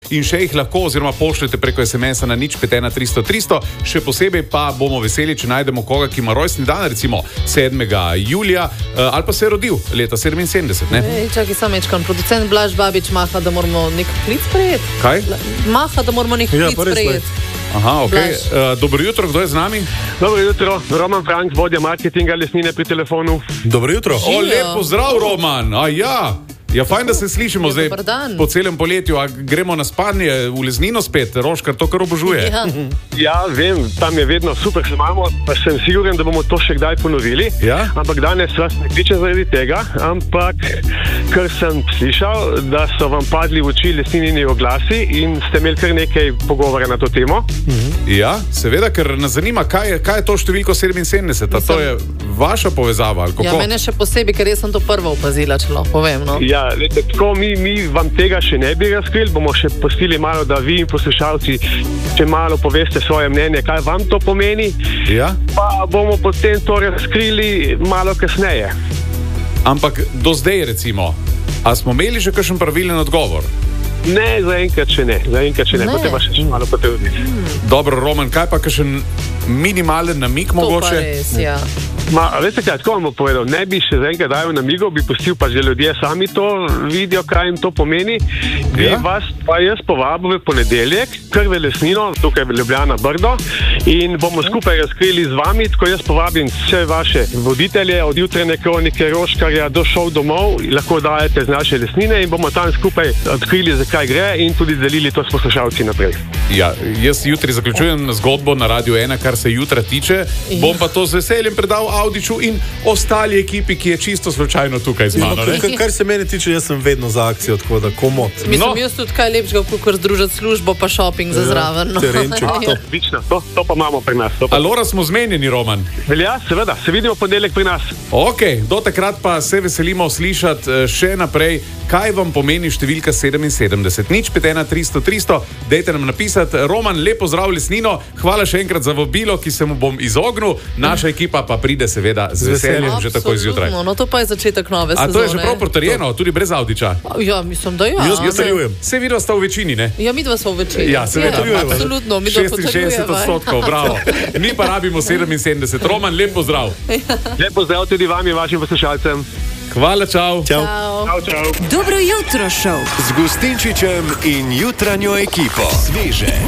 in še jih lahko oziroma pošljete preko SMS-a na 051 300 300. Še posebej pa bomo veseli, če najdemo koga, ki ima rojstni dan, recimo 7. julija, ali pa se je rodil leta 77. Ne? Čakaj, sam mečkam. Producent Blaž Babič maha, da moramo nek klic sprejeti. Kaj? Maha, da moramo nek klic sprejeti. Aha, okej. Dobro jutro, kdo je z nami? Dobro jutro, Roman Frank, vodja marketinga Lesnine pri telefonu. Dobro jutro. O, lepo zdrav, Roman. Ja, fajn, da se slišimo zdaj po celem poletju. A gremo na spanje v Lesnino spet? Roškar to kar obožuje. Ja, vem, tam je vedno super, se imamo, pa sem siguren, da bomo to še kdaj ponovili. Ja? Ampak danes vas ne kličem zaradi tega, ampak ker sem slišal, da so vam padli v oči Lesninini oglasi in ste imeli kar nekaj pogovora na to temo. Ja, seveda, ker nas zanima, kaj je to številko 77. To je vaša povezava, ali kako? Ja, mene še posebej, ker jaz sem to prva opazila, če lahko povem, no. Ja, lete, tako mi vam tega še ne bi razkrili, bomo še pustili malo, da vi in poslušalci če malo poveste svoje mnenje, kaj vam to pomeni, pa bomo potem to razkrili malo kasneje. Ampak do zdaj recimo, a smo imeli že kakšen pravilen odgovor? Ne, zaenkrat še ne, potem pa še malo potruditi. Dobro, Roman, kaj pa kakšen minimalen namig mogoče? To pa res, ja. Veste kaj, tako vam bom povedal, ne bi še zaenkrat dajal namigov, bi pustil pa že ljudje sami to vidijo, kaj jim to pomeni. Bi vas pa jaz povabil v ponedeljek, kar v Lesnino, tukaj v Ljubljana Brdo, in bomo skupaj razkrili z vami, tako jaz povabim vse vaše voditelje, od jutrajne kronike Roškarja do šov domov, lahko dajete z naše Lesnine in bomo tam skupaj odkrili, zakaj gre in tudi delili to s poslušalci naprej. Ja, jaz jutri zaključujem zgodbo na Radio 1, kar se jutra tiče, bom pa to z veseljem predal Audiču in ostali ekipi, ki je čisto slučajno tukaj z mano. Kar se mene tiče, jaz sem vedno za akcijo, tako da komot. Mislim, jaz tudi kaj lepšega, kot združiti službo pa šoping za zraven. Odlično, to pa imamo pri nas. Alora smo zmenjeni, Roman. Ja, seveda, se vidimo ponedeljek pri nas. Ok, do takrat pa se veselimo slišati še naprej, kaj vam pomeni številka 77. 051 300 300, dejte nam napisati. Roman, lepo zdrav Lesnino, hvala še enkrat za vabilo, ki se mu bom izognil, naša ekipa pa pride seveda z veseljem že takoj zjutraj. No, to pa je začetek nove sezone. A to je že prav potrjeno, tudi brez Audiča? Ja, mislim, da ja. Jaz potrjujem. Se vidva sta v večini, ne? Ja, midva sta v večini. Ja, seveda. Absolutno, midva potrjujeva. 66%, bravo. Mi pa rabimo 77. Roman, lepo zdrav. Lepo zdrav tudi vam in vašim poslušalcem. Hvala, čau. Čau. Dobro jutro, šov. Z Gustinčičem in jutranjo ekipo. Sveže,